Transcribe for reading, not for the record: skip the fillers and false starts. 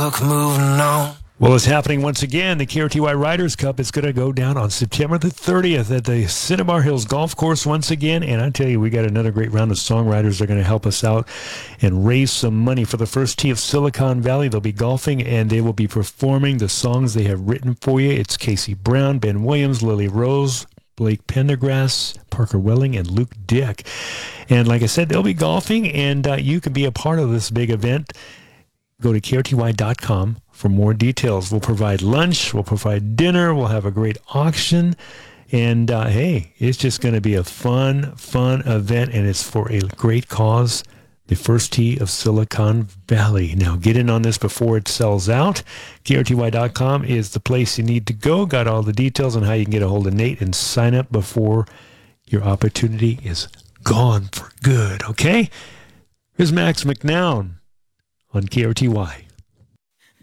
book moving on. Well, it's happening once again. The KRTY Riders Cup is going to go down on September the 30th at the Cinnabar Hills Golf Course once again. And I tell you, we got another great round of songwriters that are going to help us out and raise some money for the First Tee of Silicon Valley. They'll be golfing, and they will be performing the songs they have written for you. It's Casey Brown, Ben Williams, Lily Rose, Blake Pendergrass, Parker Welling, and Luke Dick. And like I said, they'll be golfing, and you can be a part of this big event. Go to krty.com for more details. We'll provide lunch. We'll provide dinner. We'll have a great auction. And, hey, it's just going to be a fun event, and it's for a great cause, the First Tee of Silicon Valley. Now, get in on this before it sells out. krty.com is the place you need to go. Got all the details on how you can get a hold of Nate and sign up before your opportunity is gone for good, okay? Here's Max McNown on KRTY.